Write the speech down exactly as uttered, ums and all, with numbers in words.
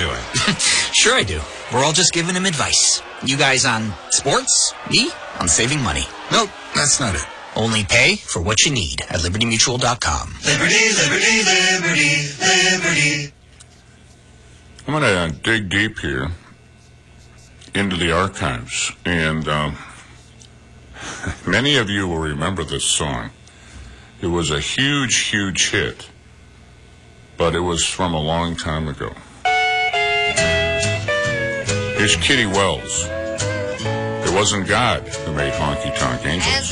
doing. Sure I do. We're all just giving him advice. You guys on sports, me on saving money. Nope, that's not it. Only pay for what you need at liberty mutual dot com. Liberty, liberty, liberty, liberty. I'm going to dig deep here into the archives, and um, many of you will remember this song. It was a huge, huge hit, but it was from a long time ago. Here's Kitty Wells. It wasn't God who made Honky Tonk Angels.